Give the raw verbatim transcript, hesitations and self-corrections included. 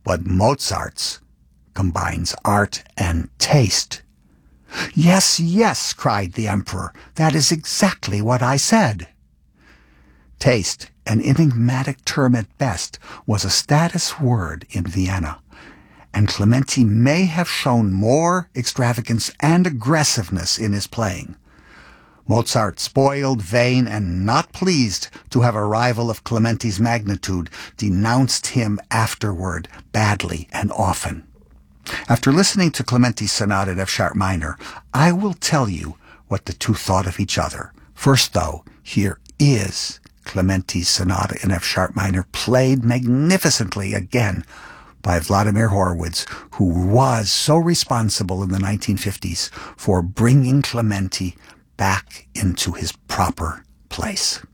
but Mozart's combines art and taste. Yes, yes, cried the emperor. That is exactly what I said. Taste, an enigmatic term at best, was a status word in Vienna, and Clementi may have shown more extravagance and aggressiveness in his playing. Mozart, spoiled, vain, and not pleased to have a rival of Clementi's magnitude, denounced him afterward badly and often. After listening to Clementi's sonata in F sharp minor, I will tell you what the two thought of each other. First, though, here is Clementi's sonata in F sharp minor, played magnificently again by Vladimir Horowitz, who was so responsible in the nineteen fifties for bringing Clementi back into his proper place.